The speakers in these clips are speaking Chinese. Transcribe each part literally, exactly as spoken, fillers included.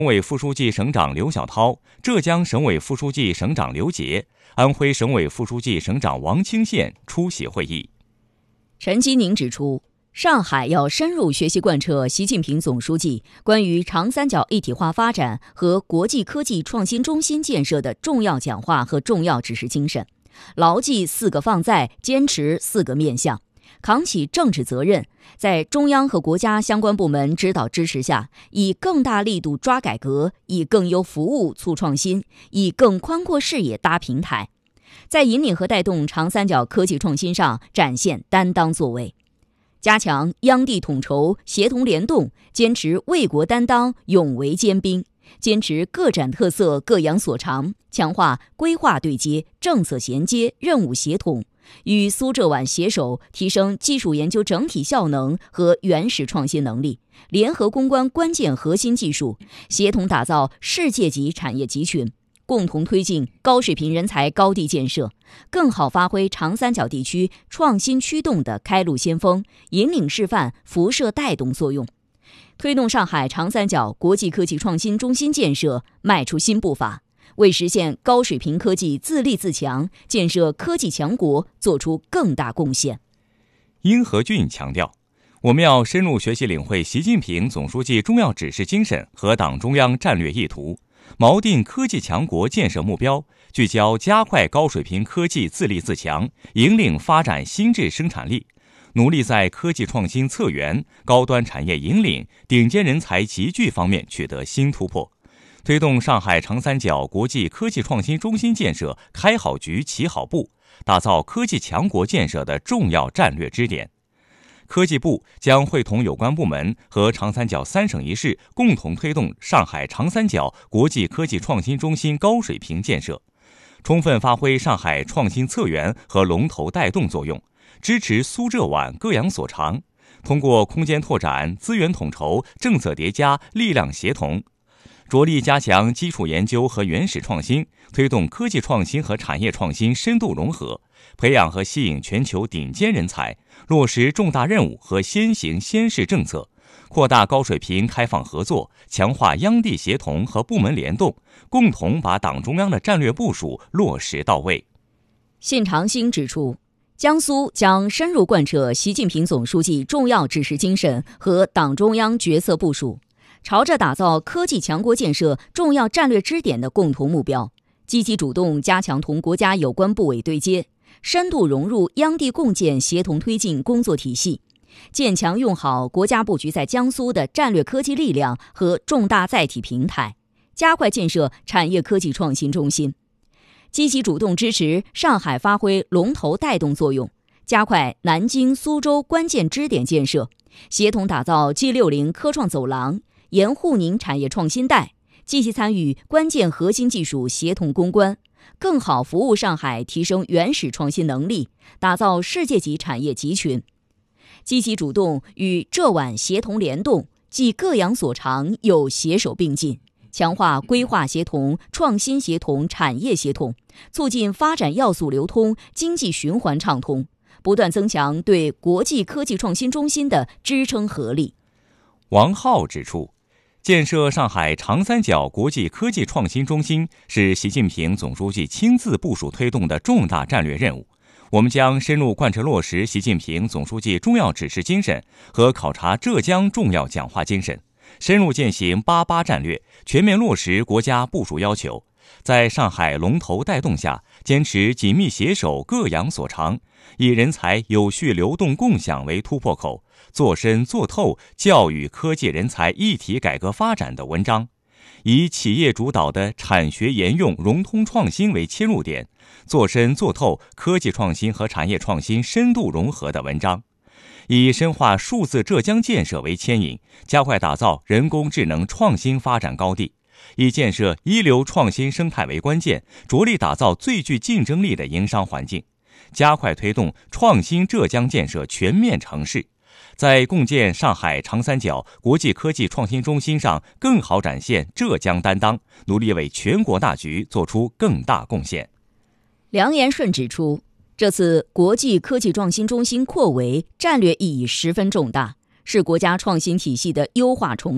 省委副书记、省长刘晓涛，浙江省委副书记、省长刘杰，安徽省委副书记、省长王清宪出席会议。 陈吉宁指出，上海要深入学习贯彻习近平总书记关于长三角一体化发展和国际科技创新中心建设的重要讲话和重要指示精神，牢记四个放在，坚持四个面向，扛起政治责任，在中央和国家相关部门指导支持下，以更大力度抓改革，以更优服务促创新，以更宽阔视野搭平台，在引领和带动长三角科技创新上展现担当作为，加强央地统筹协同联动，坚持为国担当勇为坚兵，坚持各展特色各扬所长，强化规划对接、政策衔接、任务协同，与苏浙皖携手提升技术研究整体效能和原始创新能力，联合攻关关键核心技术，协同打造世界级产业集群，共同推进高水平人才高地建设，更好发挥长三角地区创新驱动的开路先锋、引领示范、辐射带动作用，推动上海长三角国际科技创新中心建设迈出新步伐，为实现高水平科技自立自强、建设科技强国做出更大贡献。 殷和俊强调，我们要深入学习领会习近平总书记重要指示精神和党中央战略意图，锚定科技强国建设目标，聚焦加快高水平科技自立自强，引领发展新质生产力，努力在科技创新策源、高端产业引领、顶尖人才集聚方面取得新突破，推动上海长三角国际科技创新中心建设开好局、起好步，打造科技强国建设的重要战略支点。科技部将会同有关部门和长三角三省一市共同推动上海长三角国际科技创新中心高水平建设，充分发挥上海创新策源和龙头带动作用，支持苏浙皖各扬所长，通过空间拓展、资源统筹、政策叠加、力量协同，着力加强基础研究和原始创新，推动科技创新和产业创新深度融合，培养和吸引全球顶尖人才，落实重大任务和先行先试政策，扩大高水平开放合作，强化央地协同和部门联动，共同把党中央的战略部署落实到位。 信长兴指出，江苏将深入贯彻习近平总书记重要指示精神和党中央决策部署，朝着打造科技强国建设重要战略支点的共同目标，积极主动加强同国家有关部委对接，深度融入央地共建协同推进工作体系，建强用好国家布局在江苏的战略科技力量和重大载体平台，加快建设产业科技创新中心，积极主动支持上海发挥龙头带动作用，加快南京、苏州关键支点建设，协同打造 G 六十 科创走廊、沿沪宁产业创新带，积极参与关键核心技术协同攻关，更好服务上海提升原始创新能力，打造世界级产业集群，积极主动与浙皖协同联动，既各扬所长，又携手并进，强化规划协同、创新协同、产业协同，促进发展要素流通、经济循环畅通，不断增强对国际科技创新中心的支撑合力。 王浩指出，建设上海长三角国际科技创新中心是习近平总书记亲自部署推动的重大战略任务。我们将深入贯彻落实习近平总书记重要指示精神和考察浙江重要讲话精神，深入践行八八战略，全面落实国家部署要求，在上海龙头带动下，坚持紧密携手各扬所长，以人才有序流动共享为突破口，做深做透教育科技人才一体改革发展的文章，以企业主导的产学研用融通创新为切入点，做深做透科技创新和产业创新深度融合的文章，以深化数字浙江建设为牵引，加快打造人工智能创新发展高地，以建设一流创新生态为关键，着力打造最具竞争力的营商环境，加快推动创新浙江建设全面成事，在共建上海长三角国际科技创新中心上更好展现浙江担当，努力为全国大局做出更大贡献。 梁延顺指出，这次国际科技创新中心扩围战略意义十分重大，是国家创新体系的优化重塑，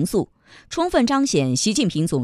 充分彰显习近平总